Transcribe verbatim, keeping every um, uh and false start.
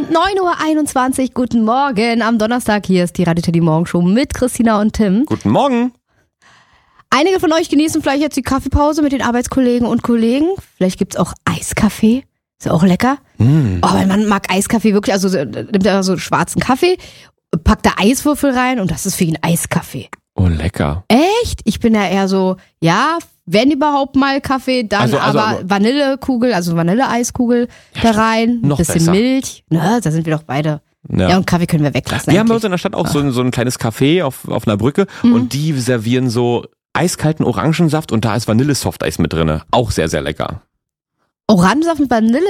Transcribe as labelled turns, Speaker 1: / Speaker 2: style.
Speaker 1: Und neun Uhr einundzwanzig, guten Morgen am Donnerstag. Hier ist die Radio Teddy Morgenshow mit Christina und Tim.
Speaker 2: Guten Morgen.
Speaker 1: Einige von euch genießen vielleicht jetzt die Kaffeepause mit den Arbeitskollegen und Kollegen. Vielleicht gibt's auch Eiskaffee. Ist ja auch lecker. Mm. Oh, weil man mag Eiskaffee wirklich. Also nimmt er so schwarzen Kaffee, packt da Eiswürfel rein und das ist für ihn Eiskaffee.
Speaker 2: Oh, lecker.
Speaker 1: Echt? Ich bin ja eher so, ja, wenn überhaupt mal Kaffee, dann
Speaker 2: also, also,
Speaker 1: aber, aber Vanillekugel, also Vanilleeiskugel ja, da rein, ein bisschen besser. Milch. Na, da sind wir doch beide. Ja. ja, und Kaffee können wir weglassen.
Speaker 2: Wir
Speaker 1: eigentlich.
Speaker 2: haben bei uns in der Stadt auch so ein, so ein kleines Café auf, auf einer Brücke mhm. und die servieren so eiskalten Orangensaft und da ist Vanille-Softeis mit drin. Auch sehr, sehr lecker.
Speaker 1: Orangensaft mit Vanille?